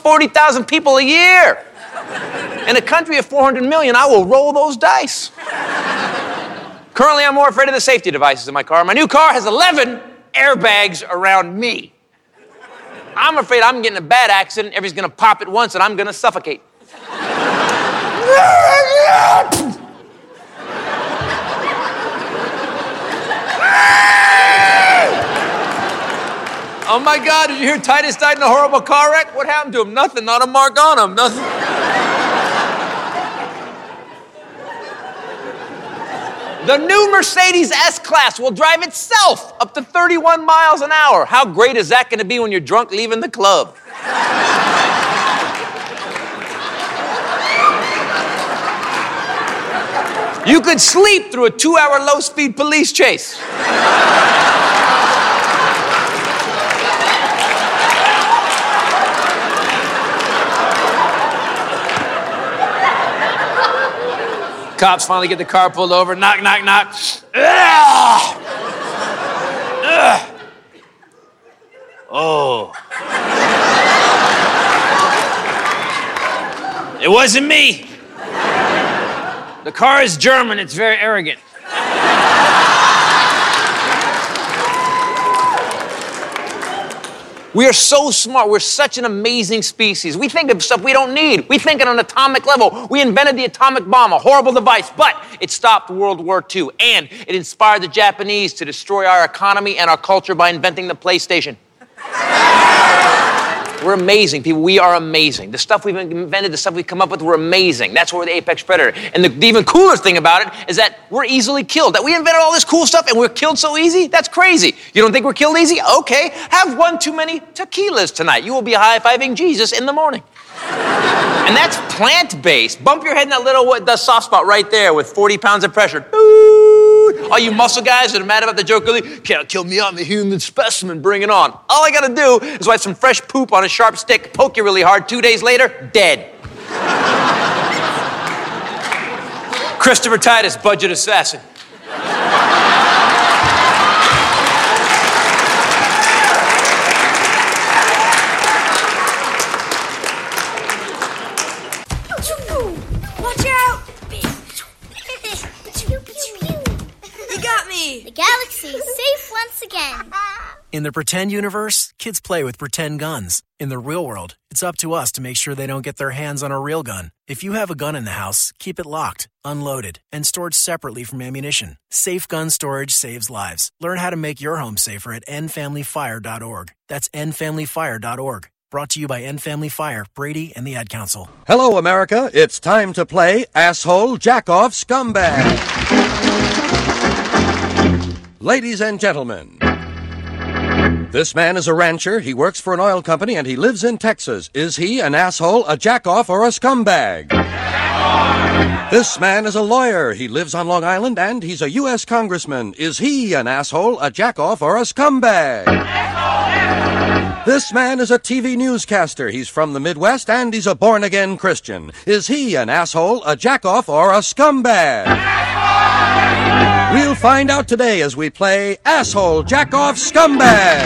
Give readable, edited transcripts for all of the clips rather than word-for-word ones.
40,000 people a year. In a country of 400 million, I will roll those dice. Currently, I'm more afraid of the safety devices in my car. My new car has 11 airbags around me. I'm afraid I'm getting in a bad accident, everybody's gonna pop at once, and I'm gonna suffocate. Oh my God, did you hear Titus died in a horrible car wreck? What happened to him? Nothing, not a mark on him, nothing. The new Mercedes S-Class will drive itself up to 31 miles an hour. How great is that gonna be when you're drunk leaving the club? You could sleep through a 2-hour low-speed police chase. Cops finally get the car pulled over. Knock, knock, knock. Ugh. Ugh. Oh. It wasn't me. The car is German. It's very arrogant. We are so smart. We're such an amazing species. We think of stuff we don't need. We think at an atomic level. We invented the atomic bomb, a horrible device, but it stopped World War II, and it inspired the Japanese to destroy our economy and our culture by inventing the PlayStation. We're amazing, people. We are amazing. The stuff we've invented, the stuff we've come up with, we're amazing. That's why we're the apex predator. And the even cooler thing about it is that we're easily killed. That we invented all this cool stuff and we're killed so easy? That's crazy. You don't think we're killed easy? Okay. Have one too many tequilas tonight. You will be high-fiving Jesus in the morning. And that's plant-based. Bump your head in that little the soft spot right there with 40 pounds of pressure. All you muscle guys that are mad about the joke, can't kill me, I'm a human specimen, bring it on. All I gotta do is wipe some fresh poop on a sharp stick, poke you really hard, 2 days later, dead. Christopher Titus, budget assassin. Watch out! The galaxy is safe once again. In the pretend universe, kids play with pretend guns. In the real world, it's up to us to make sure they don't get their hands on a real gun. If you have a gun in the house, keep it locked, unloaded, and stored separately from ammunition. Safe gun storage saves lives. Learn how to make your home safer at endfamilyfire.org. That's endfamilyfire.org. Brought to you by End Family Fire, Brady, and the Ad Council. Hello, America. It's time to play Asshole Jack-Off Scumbag. Ladies and gentlemen, this man is a rancher, he works for an oil company, and he lives in Texas. Is he an asshole, a jack-off, or a scumbag? Jack-off! This man is a lawyer, he lives on Long Island, and he's a U.S. congressman. Is he an asshole, a jack-off, or a scumbag? Jack-off! This man is a TV newscaster. He's from the Midwest, and he's a born-again Christian. Is he an asshole, a jack-off, or a scumbag? Jack-off! We'll find out today as we play Asshole Jack-Off Scumbag.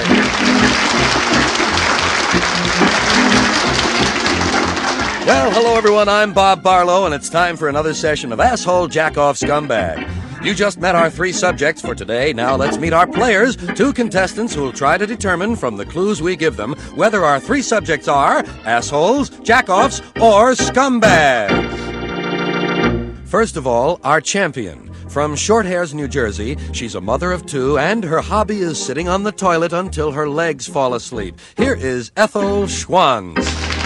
Well, hello everyone, I'm Bob Barlow, and it's time for another session of Asshole Jack-Off Scumbag. You just met our 3 subjects for today. Now let's meet our players, 2 contestants who will try to determine from the clues we give them whether our 3 subjects are assholes, jack-offs, or scumbags. First of all, our champion. From Short Hairs, New Jersey, she's a mother of 2, and her hobby is sitting on the toilet until her legs fall asleep. Here is Ethel Schwanz.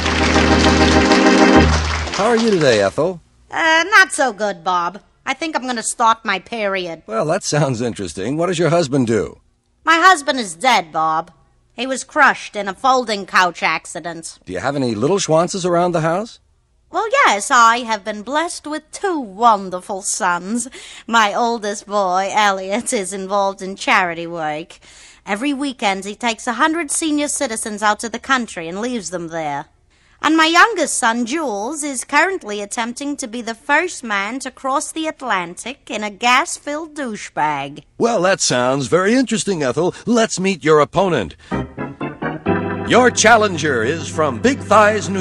How are you today, Ethel? Not so good, Bob. I think I'm going to start my period. Well, that sounds interesting. What does your husband do? My husband is dead, Bob. He was crushed in a folding couch accident. Do you have any little Schwanzes around the house? Well, yes, I have been blessed with 2 wonderful sons. My oldest boy, Elliot, is involved in charity work. Every weekend he takes 100 senior citizens out to the country and leaves them there. And my youngest son, Jules, is currently attempting to be the first man to cross the Atlantic in a gas-filled douchebag. Well, that sounds very interesting, Ethel. Let's meet your opponent. Your challenger is from Big Thighs, New